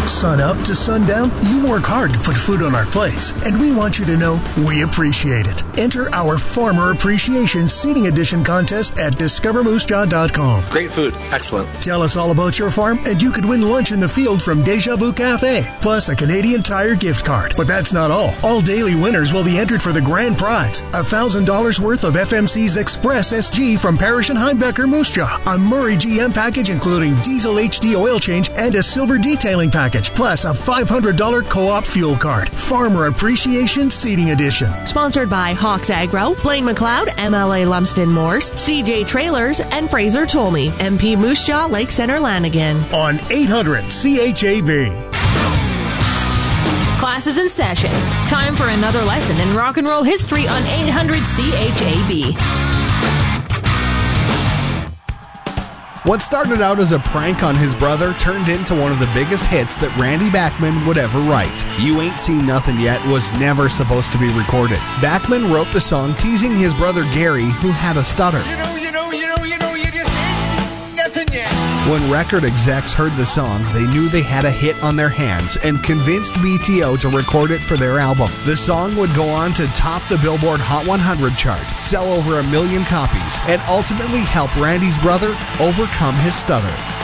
Sun up to sundown, you work hard to put food on our plates, and we want you to know we appreciate it. Enter our Farmer Appreciation Seating Edition contest at discovermoosejaw.com. Great food. Excellent. Tell us all about your farm, and you could win lunch in the field from Deja Vu Cafe, plus a Canadian Tire gift card. But that's not all. All daily winners will be entered for the grand prize, $1,000 worth of FMC's Express SG from Parrish and Heimbecker Moose Jaw, a Murray GM package including diesel HD oil change and a silver detailing package, plus a $500 co-op fuel card. Farmer Appreciation Seating Edition. Sponsored by Hawks Agro, Blaine McLeod, MLA Lumsden Morse, CJ Trailers, and Fraser Tolmie, MP Moose Jaw, Lake Center, Lanigan. On 800 CHAB. Class is in session. Time for another lesson in rock and roll history on 800 CHAB. What started out as a prank on his brother turned into one of the biggest hits that Randy Bachman would ever write. You Ain't Seen Nothing Yet was never supposed to be recorded. Bachman wrote the song teasing his brother Gary, who had a stutter. You just ain't seen nothing yet. When record execs heard the song, they knew they had a hit on their hands and convinced BTO to record it for their album. The song would go on to top the Billboard Hot 100 chart, sell over 1 million copies, and ultimately help Randy's brother overcome his stutter.